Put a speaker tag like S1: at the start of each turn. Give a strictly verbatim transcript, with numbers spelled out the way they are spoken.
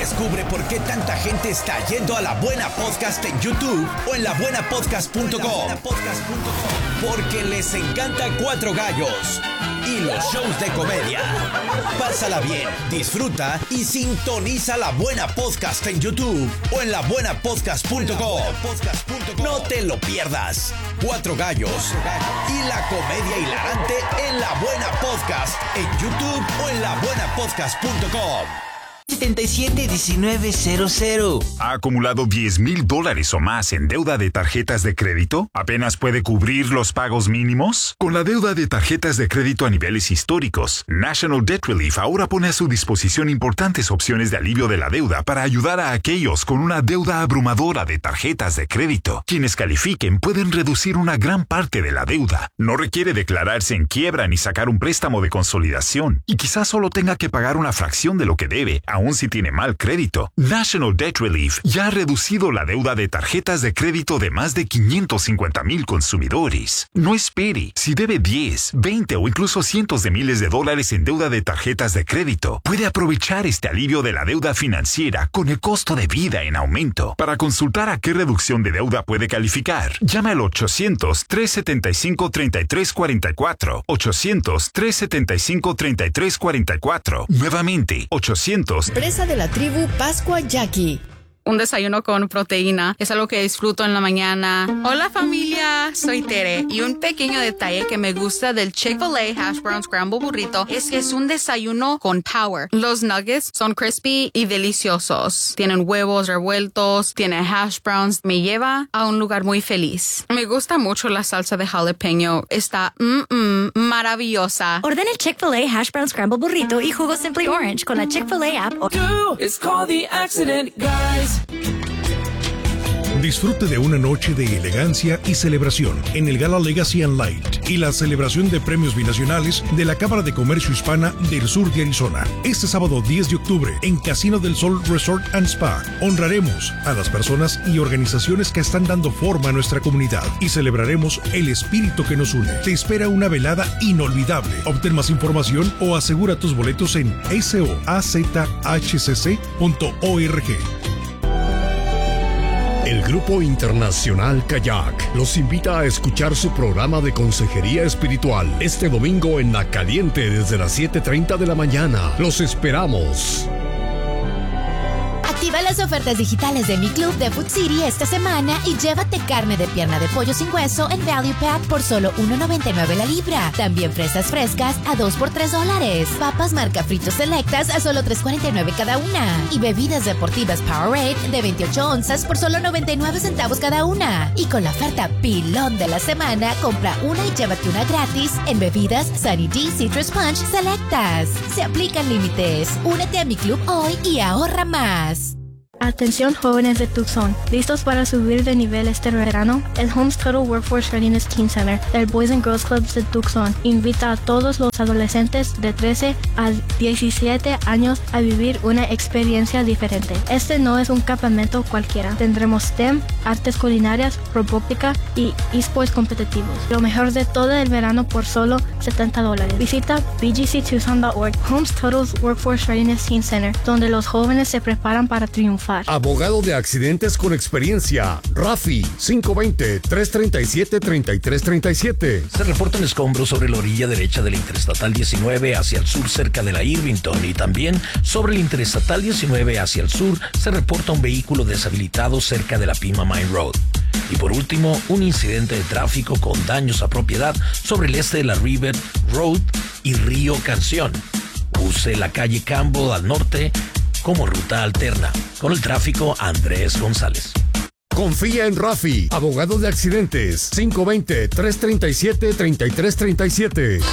S1: Descubre por qué tanta gente está yendo a La Buena Podcast en YouTube o en la buena podcast punto com. Porque les encanta Cuatro Gallos y los shows de comedia. Pásala bien, disfruta y sintoniza La Buena Podcast en YouTube o en la buena podcast punto com. No te lo pierdas. Cuatro Gallos y la comedia hilarante en La Buena Podcast en YouTube o en la buena podcast punto com.
S2: setenta y siete diecinueve cero cero.
S3: ¿Ha acumulado diez mil dólares o más en deuda de tarjetas de crédito? ¿Apenas puede cubrir los pagos mínimos? Con la deuda de tarjetas de crédito a niveles históricos, National Debt Relief ahora pone a su disposición importantes opciones de alivio de la deuda para ayudar a aquellos con una deuda abrumadora de tarjetas de crédito. Quienes califiquen pueden reducir una gran parte de la deuda. No requiere declararse en quiebra ni sacar un préstamo de consolidación. Y quizás solo tenga que pagar una fracción de lo que debe, aun si tiene mal crédito. National Debt Relief ya ha reducido la deuda de tarjetas de crédito de más de quinientos cincuenta mil consumidores. No espere. Si debe diez, veinte o incluso cientos de miles de dólares en deuda de tarjetas de crédito, puede aprovechar este alivio de la deuda financiera con el costo de vida en aumento. Para consultar a qué reducción de deuda puede calificar, llame al ochocientos, trescientos setenta y cinco, treinta y tres cuarenta y cuatro. ochocientos, trescientos setenta y cinco, treinta y tres cuarenta y cuatro. Nuevamente, ochocientos.
S4: Presa de la tribu Pascua Jackie.
S5: Un desayuno con proteína es algo que disfruto en la mañana. Hola familia, soy Tere y un pequeño detalle que me gusta del Chick-fil-A Hash Brown Scramble Burrito es que es un desayuno con power. Los nuggets son crispy y deliciosos. Tienen huevos revueltos, tiene hash browns. Me lleva a un lugar muy feliz. Me gusta mucho la salsa de jalapeño. Está mm, mm, maravillosa.
S4: Ordena el Chick-fil-A Hash Brown Scramble Burrito y jugo Simply Orange con la Chick-fil-A app.
S6: Do it's called the Accident Guys.
S7: Disfrute de una noche de elegancia y celebración en el Gala Legacy and Light y la celebración de premios binacionales de la Cámara de Comercio Hispana del Sur de Arizona. Este sábado diez de octubre en Casino del Sol Resort and Spa honraremos a las personas y organizaciones que están dando forma a nuestra comunidad y celebraremos el espíritu que nos une. Te espera una velada inolvidable. Obtén más información o asegura tus boletos en soazhcc punto org.
S8: El Grupo Internacional Kayak los invita a escuchar su programa de consejería espiritual este domingo en La Caliente desde las siete treinta de la mañana. Los esperamos.
S9: Activa las ofertas digitales de Mi Club de Food City esta semana y llévate carne de pierna de pollo sin hueso en Value Pack por solo uno noventa y nueve la libra. También fresas frescas a dos por tres dólares. Papas marca Fritos Selectas a solo tres cuarenta y nueve cada una. Y bebidas deportivas Powerade de veintiocho onzas por solo noventa y nueve centavos cada una. Y con la oferta pilón de la semana, compra una y llévate una gratis en bebidas Sunny D Citrus Punch Selectas. Se aplican límites. Únete a Mi Club hoy y ahorra más.
S10: Atención jóvenes de Tucson, ¿listos para subir de nivel este verano? El Holmes Total Workforce Readiness Teen Center del Boys and Girls Clubs de Tucson invita a todos los adolescentes de trece a diecisiete años a vivir una experiencia diferente. Este no es un campamento cualquiera. Tendremos STEM, artes culinarias, robótica y esports competitivos. Lo mejor de todo el verano por solo setenta dólares. Visita b g c tucson punto org, Holmes Total Workforce Readiness Teen Center, donde los jóvenes se preparan para triunfar.
S8: Abogado de accidentes con experiencia, Rafi, cinco dos cero, tres tres siete, tres tres tres siete.
S11: Se reportan escombros sobre la orilla derecha de la Interestatal diecinueve hacia el sur cerca de la Irvington y también sobre la Interestatal diecinueve hacia el sur se reporta un vehículo deshabilitado cerca de la Pima Mine Road. Y por último, un incidente de tráfico con daños a propiedad sobre el este de la River Road y Río Canción. Use la calle Campbell al norte como ruta alterna. Con el tráfico, Andrés González.
S8: Confía en Rafi, abogado de accidentes, cinco dos cero, tres tres siete, tres tres tres siete.